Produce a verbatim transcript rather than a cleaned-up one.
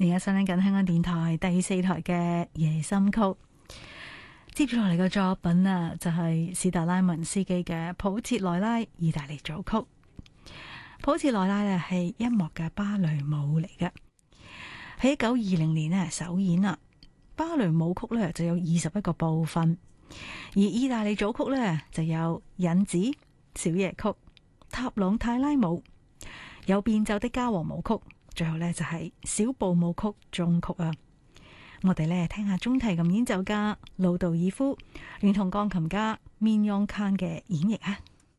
而家收聽緊香港電台第四台嘅夜心曲，接住落嚟嘅作品啊，就係史達拉文斯基嘅普切內拉意大利組曲。普切內拉咧係音樂嘅芭蕾舞嚟嘅，喺一九二零年咧首演啦。芭蕾舞曲咧就有二十一個部分，而意大利組曲咧就有引子、小夜曲、塔朗泰拉舞，有變奏的嘉禾舞曲。最後呢，就係小步舞曲終曲啊！我哋呢，聽下中提琴演奏家魯道爾夫聯同鋼琴家 Mignon Khan 嘅演繹啊！